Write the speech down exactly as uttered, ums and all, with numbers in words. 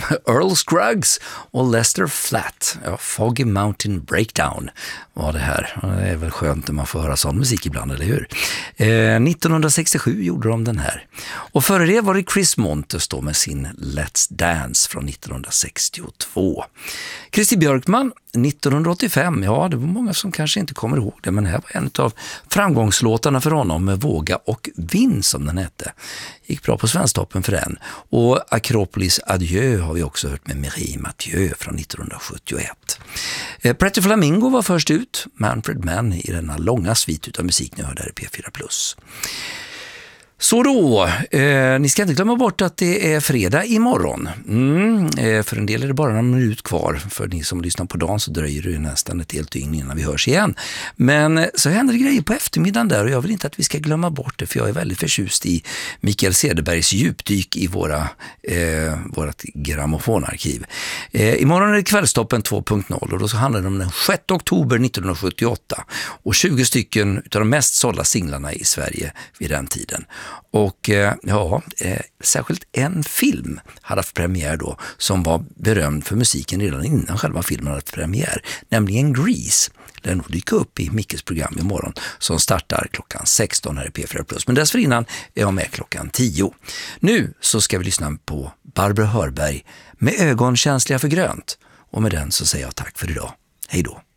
Earl Scruggs och Lester Flatt. Ja, Foggy Mountain Breakdown var det här. Det är väl skönt när man får höra sån musik ibland, eller hur? Eh, nittonhundrasextiosju gjorde de den här. Och före det var det Chris Montes då med sin Let's Dance från nittonhundrasextiotvå. Christer Björkman nittonhundraåttiofem, ja det var många som kanske inte kommer ihåg det, men det här var en av framgångslåtarna för honom med Våga och Vinn som den hette. Gick bra på Svensktoppen för den. Och Akropolis Adieu har vi också hört med Mireille Mathieu från nittonhundrasjuttioett. Eh, Pretty Flamingo var först ut, Manfred Mann i denna långa svit utav musik ni hörde här i P fyra plus. Så då, eh, ni ska inte glömma bort att det är fredag imorgon. Mm, eh, för en del är det bara några minuter kvar. För ni som lyssnar på dagen så dröjer det nästan ett helt dygn innan vi hörs igen. Men eh, så händer det grejer på eftermiddagen där och jag vill inte att vi ska glömma bort det. För jag är väldigt förtjust i Mikael Cederbergs djupdyk i våra, eh, vårat grammofonarkiv. Eh, imorgon är det Kvällstoppen två punkt noll och då så handlar det om den sjätte oktober nittonhundrasjuttioåtta. Och tjugo stycken utav de mest sålda singlarna i Sverige vid den tiden. Och ja, eh, särskilt en film hade haft premiär då som var berömd för musiken redan innan själva filmen hade haft premiär, nämligen Grease. Den dyker upp i Mickes program imorgon som startar klockan sexton här i P fyra plus. Men dessförinnan är jag med klockan tio. Nu så ska vi lyssna på Barbro Hörberg med ögon känsliga för grönt. Och med den så säger jag tack för idag. Hej då!